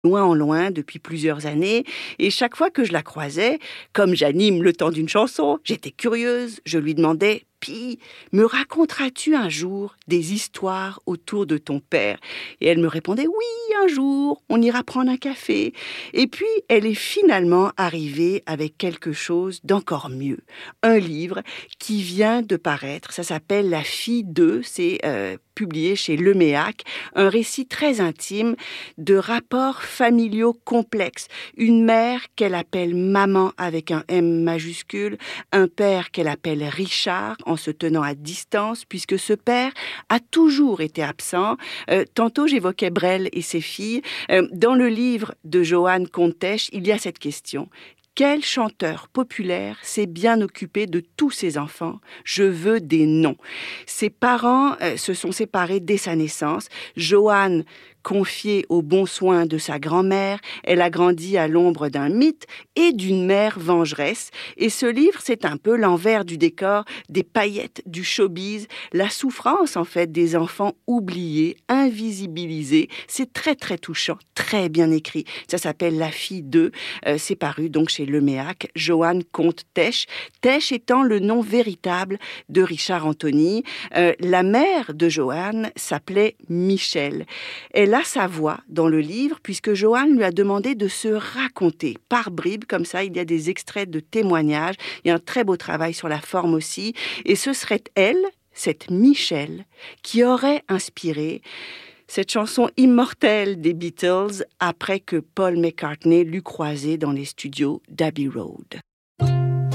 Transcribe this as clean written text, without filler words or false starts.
loin en loin depuis plusieurs années, et chaque fois que je la croisais, comme j'anime le temps d'une chanson, j'étais curieuse, je lui demandais: Puis, me raconteras-tu un jour des histoires autour de ton père? Et elle me répondait: Oui, un jour, on ira prendre un café. Et puis, elle est finalement arrivée avec quelque chose d'encore mieux. Un livre qui vient de paraître, ça s'appelle La fille d'eux, c'est publié chez Leméac, un récit très intime de rapports familiaux complexes. Une mère qu'elle appelle maman avec un M majuscule, un père qu'elle appelle Richard en se tenant à distance, puisque ce père a toujours été absent. Tantôt, j'évoquais Brel et ses filles. Dans le livre de Joanne Contes, il y a cette question. Quel chanteur populaire s'est bien occupé de tous ses enfants? Je veux des noms. Ses parents se sont séparés dès sa naissance. Joanne, confiée aux bons soins de sa grand-mère, elle a grandi à l'ombre d'un mythe et d'une mère vengeresse. Et ce livre, c'est un peu l'envers du décor, des paillettes du showbiz, la souffrance en fait des enfants oubliés, invisibilisés. C'est très très touchant, très bien écrit. Ça s'appelle La fille d'eux. C'est paru donc chez Leméac. Joanne Comte Tesch. Tesch étant le nom véritable de Richard Anthony. La mère de Joanne s'appelait Michel. Elle a sa voix dans le livre puisque Joanne lui a demandé de se raconter par bribes, comme ça il y a des extraits de témoignages, il y a un très beau travail sur la forme aussi, et ce serait elle, cette Michel, qui aurait inspiré cette chanson immortelle des Beatles après que Paul McCartney l'eut croisée dans les studios d'Abbey Road.